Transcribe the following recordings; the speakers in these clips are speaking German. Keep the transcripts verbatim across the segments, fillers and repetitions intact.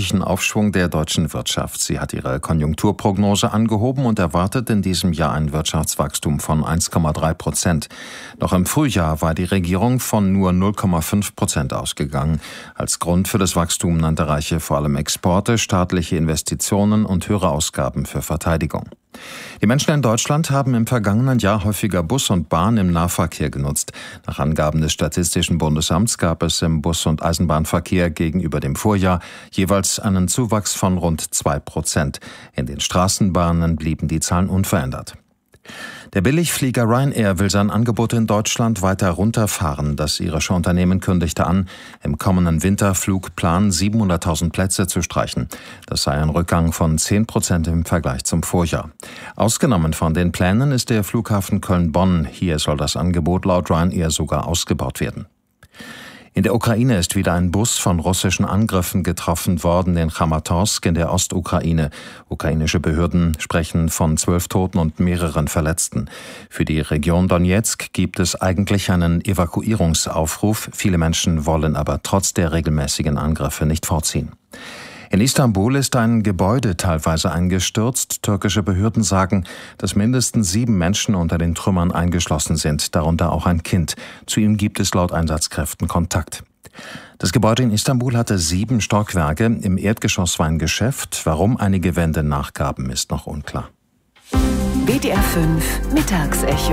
möglichen Aufschwung der deutschen Wirtschaft. Sie hat ihre Konjunkturprognose angehoben und erwartet in diesem Jahr ein Wirtschaftswachstum von eins Komma drei Prozent. Noch im Frühjahr war die Regierung von nur null Komma fünf Prozent ausgegangen. Als Grund für das Wachstum nannte Reiche vor allem Exporte, staatliche Investitionen und höhere Ausgaben für Verteidigung. Die Menschen in Deutschland haben im vergangenen Jahr häufiger Bus und Bahn im Nahverkehr genutzt. Nach Angaben des Statistischen Bundesamts gab es im Bus- und Eisenbahnverkehr gegenüber dem Vorjahr jeweils einen Zuwachs von rund zwei Prozent. In den Straßenbahnen blieben die Zahlen unverändert. Der Billigflieger Ryanair will sein Angebot in Deutschland weiter runterfahren. Das irische Unternehmen kündigte an, im kommenden Winterflugplan siebenhunderttausend Plätze zu streichen. Das sei ein Rückgang von zehn Prozent im Vergleich zum Vorjahr. Ausgenommen von den Plänen ist der Flughafen Köln-Bonn. Hier soll das Angebot laut Ryanair sogar ausgebaut werden. In der Ukraine ist wieder ein Bus von russischen Angriffen getroffen worden in Chamatorsk in der Ostukraine. Ukrainische Behörden sprechen von zwölf Toten und mehreren Verletzten. Für die Region Donezk gibt es eigentlich einen Evakuierungsaufruf. Viele Menschen wollen aber trotz der regelmäßigen Angriffe nicht vorziehen. In Istanbul ist ein Gebäude teilweise eingestürzt. Türkische Behörden sagen, dass mindestens sieben Menschen unter den Trümmern eingeschlossen sind, darunter auch ein Kind. Zu ihm gibt es laut Einsatzkräften Kontakt. Das Gebäude in Istanbul hatte sieben Stockwerke. Im Erdgeschoss war ein Geschäft. Warum einige Wände nachgaben, ist noch unklar. B D R fünf Mittagsecho.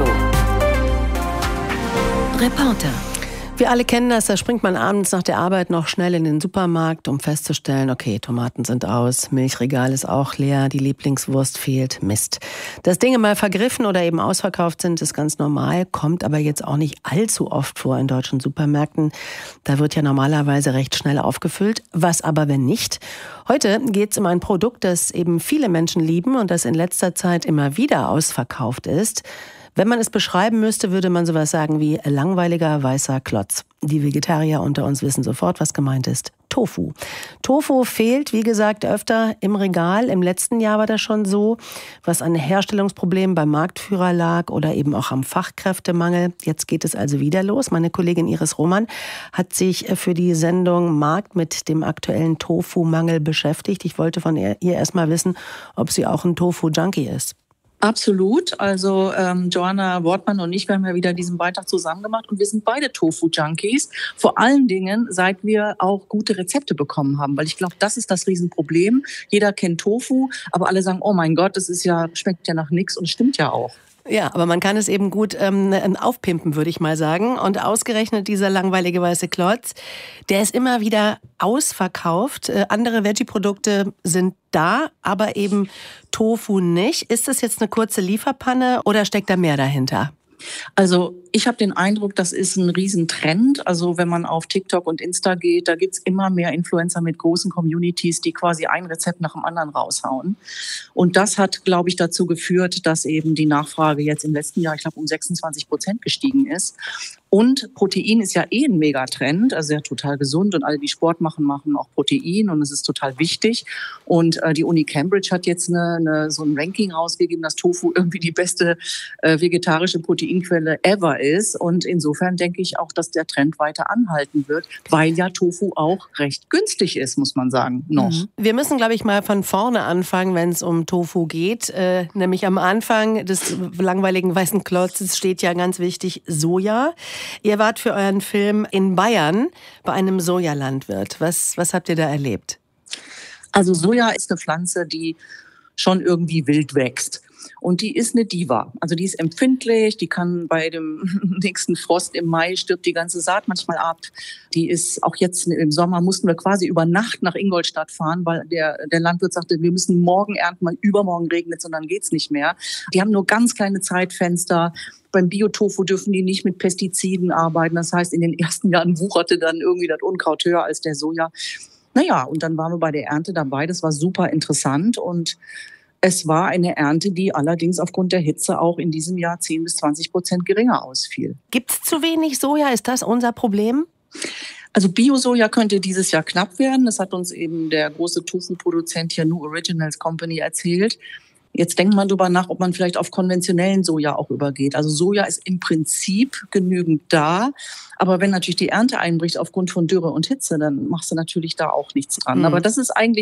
Reporter. Wir alle kennen das, da springt man abends nach der Arbeit noch schnell in den Supermarkt, um festzustellen, okay, Tomaten sind aus, Milchregal ist auch leer, die Lieblingswurst fehlt, Mist. Dass Dinge mal vergriffen oder eben ausverkauft sind, ist ganz normal, kommt aber jetzt auch nicht allzu oft vor in deutschen Supermärkten. Da wird ja normalerweise recht schnell aufgefüllt. Was aber, wenn nicht? Heute geht es um ein Produkt, das eben viele Menschen lieben und das in letzter Zeit immer wieder ausverkauft ist. Wenn man es beschreiben müsste, würde man sowas sagen wie langweiliger weißer Klotz. Die Vegetarier unter uns wissen sofort, was gemeint ist. Tofu. Tofu fehlt, wie gesagt, öfter im Regal. Im letzten Jahr war das schon so, was an Herstellungsproblemen beim Marktführer lag oder eben auch am Fachkräftemangel. Jetzt geht es also wieder los. Meine Kollegin Iris Roman hat sich für die Sendung Markt mit dem aktuellen Tofu-Mangel beschäftigt. Ich wollte von ihr erst mal wissen, ob sie auch ein Tofu-Junkie ist. Absolut. Also ähm, Joanna Wortmann und ich, wir haben ja wieder diesen Beitrag zusammen gemacht und wir sind beide Tofu-Junkies. Vor allen Dingen, seit wir auch gute Rezepte bekommen haben, weil ich glaube, das ist das Riesenproblem. Jeder kennt Tofu, aber alle sagen, oh mein Gott, das ist ja, schmeckt ja nach nichts und stimmt ja auch. Ja, aber man kann es eben gut ähm, aufpimpen, würde ich mal sagen. Und ausgerechnet dieser langweilige weiße Klotz, der ist immer wieder ausverkauft. Äh, andere Veggie-Produkte sind da, aber eben Tofu nicht. Ist das jetzt eine kurze Lieferpanne oder steckt da mehr dahinter? Also ich habe den Eindruck, das ist ein Riesentrend. Also wenn man auf TikTok und Insta geht, da gibt's immer mehr Influencer mit großen Communities, die quasi ein Rezept nach dem anderen raushauen. Und das hat, glaube ich, dazu geführt, dass eben die Nachfrage jetzt im letzten Jahr, ich glaube, um sechsundzwanzig Prozent gestiegen ist. Und Protein ist ja eh ein Megatrend, also ja total gesund und alle, die Sport machen, machen auch Protein und es ist total wichtig. Und äh, die Uni Cambridge hat jetzt eine, eine, so ein Ranking rausgegeben, dass Tofu irgendwie die beste äh, vegetarische Proteinquelle ever ist. Und insofern denke ich auch, dass der Trend weiter anhalten wird, weil ja Tofu auch recht günstig ist, muss man sagen, noch. Mhm. Wir müssen, glaube ich, mal von vorne anfangen, wenn es um Tofu geht. Äh, nämlich am Anfang des langweiligen weißen Klotzes steht ja ganz wichtig Soja. Ihr wart für euren Film in Bayern bei einem Sojalandwirt. Was, was habt ihr da erlebt? Also Soja ist eine Pflanze, die schon irgendwie wild wächst. Und die ist eine Diva. Also die ist empfindlich, die kann bei dem nächsten Frost im Mai stirbt die ganze Saat manchmal ab. Die ist auch jetzt im Sommer mussten wir quasi über Nacht nach Ingolstadt fahren, weil der, der Landwirt sagte, wir müssen morgen ernten, weil übermorgen regnet es und dann geht's nicht mehr. Die haben nur ganz kleine Zeitfenster. Beim Biotofu dürfen die nicht mit Pestiziden arbeiten. Das heißt, in den ersten Jahren wucherte dann irgendwie das Unkraut höher als der Soja. Naja, und dann waren wir bei der Ernte dabei. Das war super interessant und es war eine Ernte, die allerdings aufgrund der Hitze auch in diesem Jahr zehn bis zwanzig Prozent geringer ausfiel. Gibt es zu wenig Soja? Ist das unser Problem? Also Bio-Soja könnte dieses Jahr knapp werden. Das hat uns eben der große Tofu-Produzent hier New Originals Company erzählt. Jetzt denkt man darüber nach, ob man vielleicht auf konventionellen Soja auch übergeht. Also Soja ist im Prinzip genügend da. Aber wenn natürlich die Ernte einbricht aufgrund von Dürre und Hitze, dann machst du natürlich da auch nichts dran. Mhm. Aber das ist eigentlich